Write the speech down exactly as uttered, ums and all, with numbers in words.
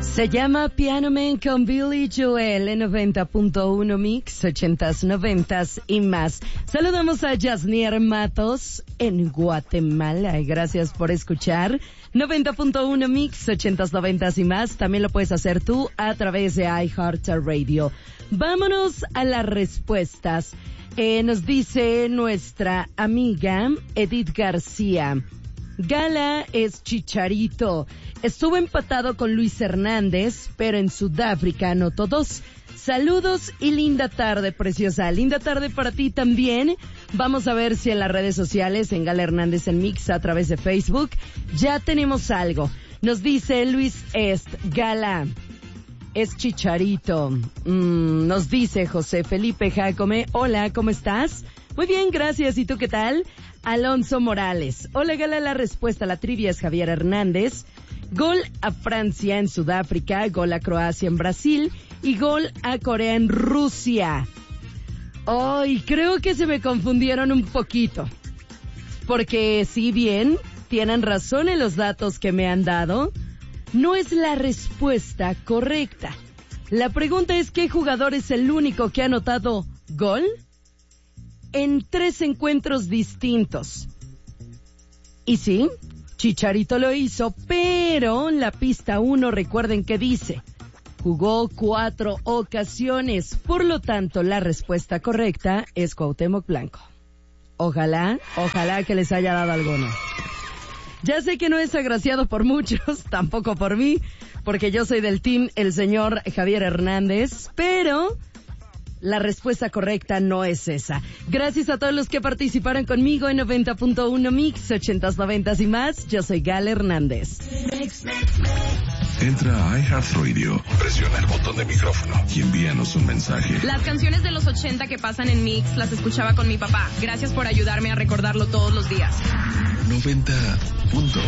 Se llama Piano Man con Billy Joel en noventa punto uno Mix, ochentas, noventas y más. Saludamos a Yasnier Matos en Guatemala y gracias por escuchar noventa punto uno Mix, ochentas, noventas y más. También lo puedes hacer tú a través de iHeartRadio. Vámonos a las respuestas. Eh, nos dice nuestra amiga Edith García. Gala es Chicharito. Estuvo empatado con Luis Hernández, pero en Sudáfrica anotó dos. Saludos y linda tarde, preciosa. Linda tarde para ti también. Vamos a ver si en las redes sociales, en Gala Hernández en Mix, a través de Facebook, ya tenemos algo. Nos dice Luis Est, Gala es Chicharito. Mm, nos dice José Felipe Jacome. Hola, ¿cómo estás? Muy bien, gracias. ¿Y tú qué tal? Alonso Morales. Hola, Gala, la respuesta a la trivia es Javier Hernández. Gol a Francia en Sudáfrica, gol a Croacia en Brasil y gol a Corea en Rusia. Ay, oh, creo que se me confundieron un poquito. Porque si bien tienen razón en los datos que me han dado, no es la respuesta correcta. La pregunta es, ¿qué jugador es el único que ha anotado gol en tres encuentros distintos? Y sí, Chicharito lo hizo, pero la pista uno, recuerden que dice, jugó cuatro ocasiones. Por lo tanto, la respuesta correcta es Cuauhtémoc Blanco. Ojalá, ojalá que les haya dado alguno. Ya sé que no es agraciado por muchos, tampoco por mí, porque yo soy del team el señor Javier Hernández, pero la respuesta correcta no es esa. Gracias a todos los que participaron conmigo en noventa punto uno Mix, ochentas, noventas y más. Yo soy Gala Hernández. Entra a iHeartRadio, presiona el botón de micrófono y envíanos un mensaje. Las canciones de los ochenta que pasan en Mix las escuchaba con mi papá. Gracias por ayudarme a recordarlo todos los días. noventa punto